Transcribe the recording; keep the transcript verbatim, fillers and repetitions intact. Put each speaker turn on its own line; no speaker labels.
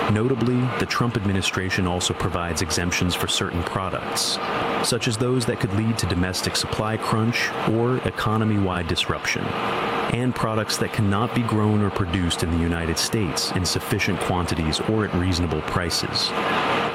Notably, the Trump administration also provides exemptions for certain products, such as those that could lead to domestic supply crunch or economy-wide disruption, and products that cannot be grown or produced in the United States in sufficient quantities or at reasonable prices.